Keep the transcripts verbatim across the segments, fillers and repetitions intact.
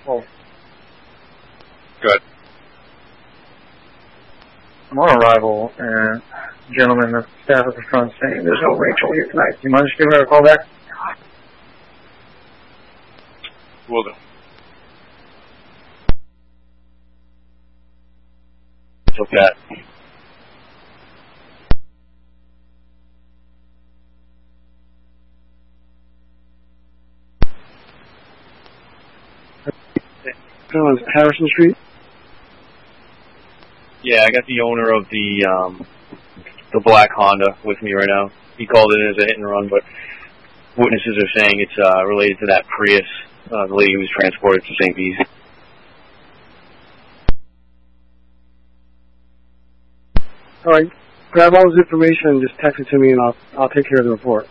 Oh. Good. I'm on arrival, and gentlemen, the staff at the front saying there's no Rachel here tonight. Do you mind just giving her a call back? Will do. Took that. On Harrison Street? Yeah, I got the owner of the um, the black Honda with me right now. He called it in as a hit and run, but witnesses are saying it's uh, related to that Prius, uh, the lady who was transported to Saint Bees. All right. Grab all this information and just text it to me, and I'll I'll take care of the report.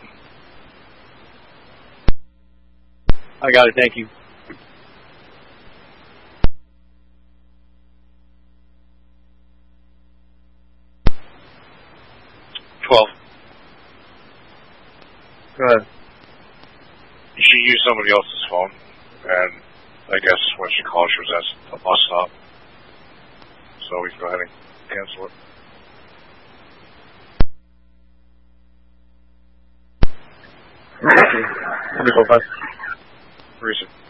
I got it. Thank you. Twelve. Go ahead. She used somebody else's phone, and I guess when she called, she was at a bus stop. So we can go ahead and cancel it. Wonderful, bye. Reason.